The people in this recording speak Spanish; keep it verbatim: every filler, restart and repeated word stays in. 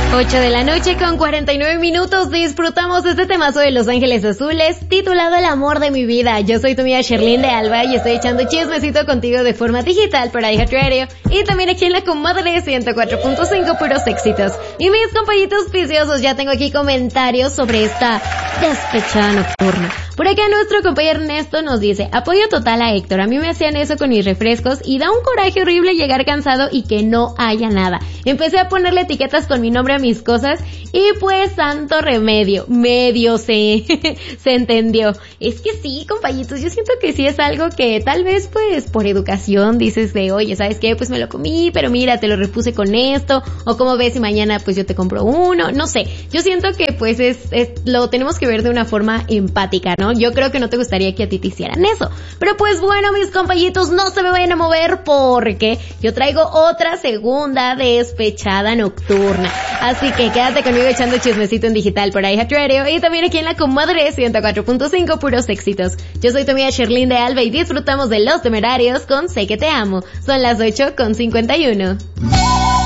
ocho de la noche con cuarenta y nueve minutos, disfrutamos este temazo de Los Ángeles Azules titulado El amor de mi vida. Yo soy tu amiga Sherlyn de Alba y estoy echando chismecito contigo de forma digital por iHeartRadio y también aquí en la comadre ciento cuatro punto cinco, puros éxitos. Y mis compañitos viciosos, ya tengo aquí comentarios sobre esta despechada nocturna. Por acá nuestro compañero Ernesto nos dice: apoyo total a Héctor, a mí me hacían eso con mis refrescos y da un coraje horrible llegar cansado y que no haya nada. Empecé a ponerle etiquetas con mi nombre a mis cosas y pues santo remedio, medio se, se entendió. Es que sí, compañitos, yo siento que sí es algo que tal vez pues por educación dices de, oye, ¿sabes qué? Pues me lo comí, pero mira, te lo repuse con esto, o como ves si mañana pues yo te compro uno, no sé. Yo siento que pues es, es lo tenemos que ver de una forma empática, ¿no? Yo creo que no te gustaría que a ti te hicieran eso. Pero pues bueno, mis compañitos, no se me vayan a mover porque yo traigo otra segunda despechada nocturna. Así que quédate conmigo echando chismecito en digital por iHeartRadio y también aquí en la comadre ciento cuatro punto cinco, puros éxitos. Yo soy tu amiga Sherlyn de Alba y disfrutamos de Los Temerarios con Sé que te amo. Son las ocho con cincuenta y uno.